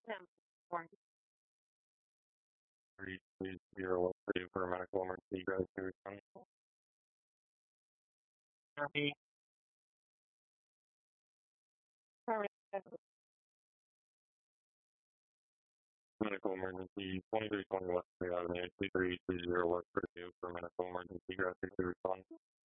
10 for 330 for a medical emergency, guys, to respond. Copy. Medical emergency, 2320 West Bay Avenue, 2330 West Purdue for medical emergency, guys, to respond.